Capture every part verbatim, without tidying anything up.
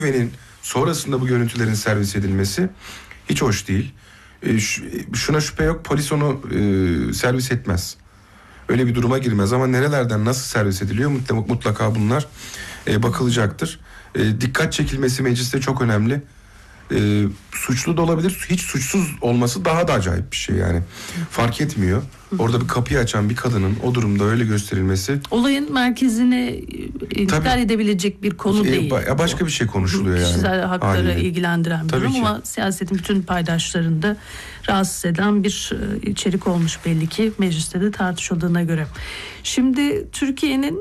Güven'in sonrasında bu görüntülerin servis edilmesi hiç hoş değil. E, şuna şüphe yok, polis onu e, servis etmez. Öyle bir duruma girmez ama nerelerden nasıl servis ediliyor mutlaka, mutlaka bunlar e, bakılacaktır. E, dikkat çekilmesi mecliste çok önemli. E, suçlu da olabilir, hiç suçsuz olması daha da acayip bir şey yani. Fark etmiyor. Orada bir kapıyı açan bir kadının o durumda öyle gösterilmesi... Olayın merkezine intihar edebilecek bir konu e, değil. Ba- başka bir şey konuşuluyor yani. Kişisel hakları haliyle ilgilendiren bir Tabii durum ki. ama siyasetin bütün paydaşlarını da rahatsız eden bir içerik olmuş belli ki mecliste de tartışıldığına göre. Şimdi Türkiye'nin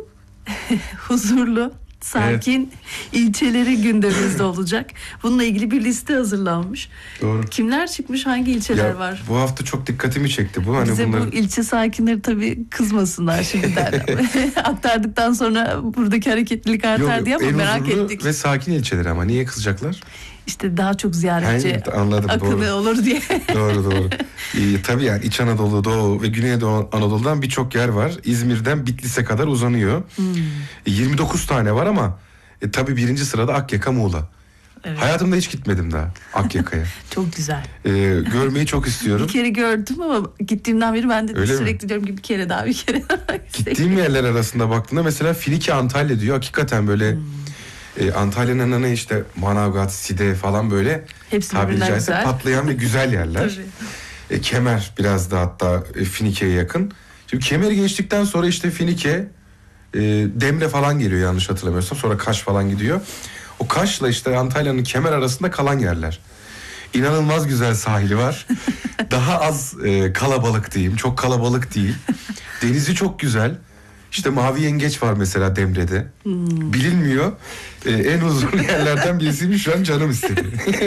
huzurlu, sakin evet. ilçeleri gündemimizde olacak. Bununla ilgili bir liste hazırlanmış. Doğru. Kimler çıkmış, hangi ilçeler ya, var? Bu hafta çok dikkatimi çekti bu. Hani Bize bunları... bu ilçe sakinleri tabii kızmasınlar şimdiden. Aktardıktan sonra buradaki hareketlilik artar Yok, diye ama merak huzurlu ettik. ve sakin ilçeler ama niye kızacaklar? İşte daha çok ziyaretçi He, anladım, akını doğru. olur diye. Doğru doğru. Ee, tabii yani İç Anadolu, Doğu ve Güneydoğu Anadolu'dan birçok yer var. İzmir'den Bitlis'e kadar uzanıyor. Hmm. yirmi dokuz tane var ama e, tabii birinci sırada Akyaka, Muğla. Evet. Hayatımda hiç gitmedim daha Akyaka'ya. Çok güzel. Ee, görmeyi çok istiyorum. Bir kere gördüm ama gittiğimden beri ben de Öyle sürekli mi? diyorum ki bir kere daha bir kere daha. Gittiğim yerler arasında baktığında mesela Finike, Antalya diyor. Hakikaten böyle hmm. e, Antalya'nın ne işte Manavgat, Side falan böyle hepsi tabiri caizse patlayan ve güzel yerler. e, Kemer biraz da hatta e, Finike'ye yakın. Şimdi Kemer'i geçtikten sonra işte Finike, e, Demre falan geliyor yanlış hatırlamıyorsam. Sonra Kaş falan gidiyor. O Kaş'la işte Antalya'nın Kemer arasında kalan yerler. İnanılmaz güzel sahili var. Daha az e, kalabalık diyeyim. Çok kalabalık değil. Denizi çok güzel. İşte mavi yengeç var mesela Demre'de. Hmm. Bilinmiyor. Ee, en uzun yerlerden birisiymiş, şu an canım istedi.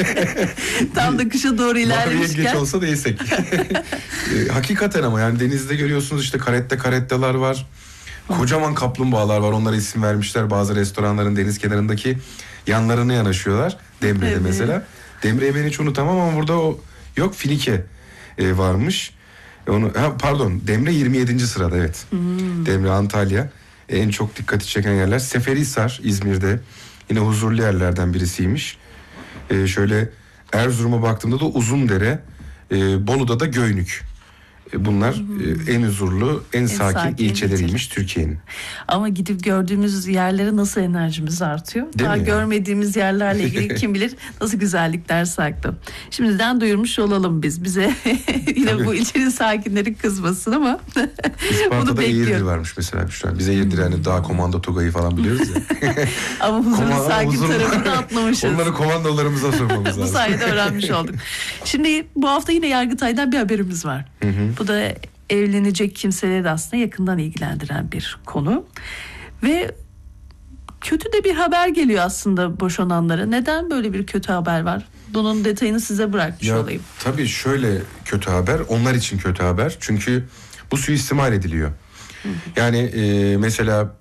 Tam da kışa doğru ilerlemişken. Mavi yengeç olsa da yesek. ee, hakikaten ama yani denizde görüyorsunuz işte karette karetteler var. Kocaman kaplumbağalar var, onlara isim vermişler. Bazı restoranların deniz kenarındaki yanlarına yanaşıyorlar. Demre'de evet. mesela. Demre'yi ben hiç unutamam ama burada o yok, Finike e, varmış. Onu ha, pardon Demre yirmi yedinci sırada evet. Hmm. Demre, Antalya en çok dikkati çeken yerler. Seferihisar İzmir'de yine huzurlu yerlerden birisiymiş. Ee, şöyle Erzurum'a baktığımda da Uzundere, e, Bolu'da da Göynük. Bunlar hmm. en huzurlu, en, en sakin, sakin ilçeleriymiş ilçe. Türkiye'nin. Ama gidip gördüğümüz yerlere nasıl enerjimiz artıyor? Değil Daha görmediğimiz ya? Yerlerle ilgili kim bilir nasıl güzellikler saklı. Şimdiden duyurmuş olalım biz. Bize yine Tabii. bu ilçenin sakinleri kızmasın ama İsparta'da Eğirdir varmış mesela. Bize Eğirdir yani hmm. daha komando Tugay'ı falan biliyoruz ya. Ama huzurlu sakin huzurlu... tarafını atlamışız. Onları komandolarımıza sormamız lazım. Bu sayede öğrenmiş olduk. Şimdi bu hafta yine Yargıtay'dan bir haberimiz var. Hı hı. Bu da evlenecek kimseleri de aslında yakından ilgilendiren bir konu. Ve kötü de bir haber geliyor aslında boşananlara. Neden böyle bir kötü haber var? Bunun detayını size bırakmış ya, olayım. Tabii şöyle kötü haber, onlar için kötü haber. Çünkü bu suistimal ediliyor. Hı hı. Yani e, mesela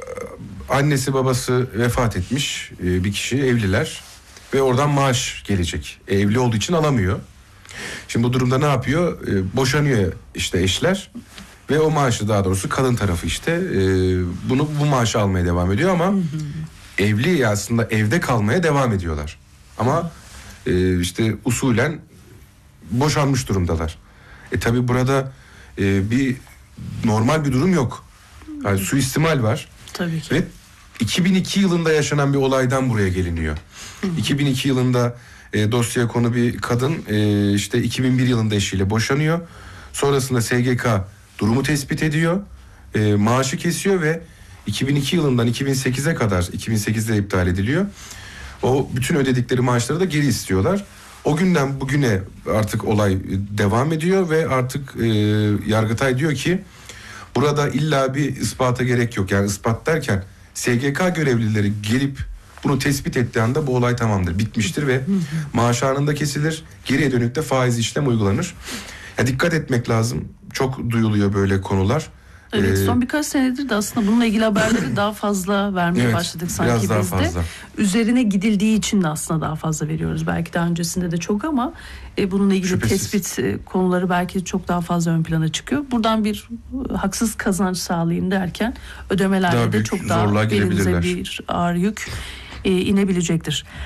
annesi babası vefat etmiş e, bir kişi, evliler ve oradan maaş gelecek. E, evli olduğu için alamıyor. Şimdi bu durumda ne yapıyor? Ee, boşanıyor işte eşler ve o maaşı, daha doğrusu kadın tarafı işte e, bunu bu maaşı almaya devam ediyor ama hı hı. evli aslında evde kalmaya devam ediyorlar. Ama e, işte usulen boşanmış durumdalar. E tabi burada e, bir normal bir durum yok. Yani suistimal var. Tabii ki. Ve iki bin iki yılında yaşanan bir olaydan buraya geliniyor. Hı hı. iki bin iki yılında E, dosyaya konu bir kadın e, işte iki bin bir yılında eşiyle boşanıyor. Sonrasında S G K durumu tespit ediyor. E, maaşı kesiyor ve iki bin iki yılından iki bin sekize kadar, iki bin sekizde iptal ediliyor. O bütün ödedikleri maaşları da geri istiyorlar. O günden bugüne artık olay devam ediyor ve artık e, Yargıtay diyor ki burada illa bir ispata gerek yok. Yani ispat derken S G K görevlileri gelip bunu tespit ettiği anda bu olay tamamdır, bitmiştir ve maaş anında kesilir. Geriye dönük de faiz işlem uygulanır. Ya dikkat etmek lazım. Çok duyuluyor böyle konular. Evet, ee, son birkaç senedir de aslında bununla ilgili haberleri daha fazla vermeye evet, başladık sanki biraz daha biz de. Fazla. Üzerine gidildiği için de aslında daha fazla veriyoruz. Belki daha öncesinde de çok ama e, bununla ilgili Şüphesiz. tespit e, konuları belki çok daha fazla ön plana çıkıyor. Buradan bir e, haksız kazanç sağlayayım derken ödemelerde daha de çok daha elinize bir ağır yük e, inebilecektir.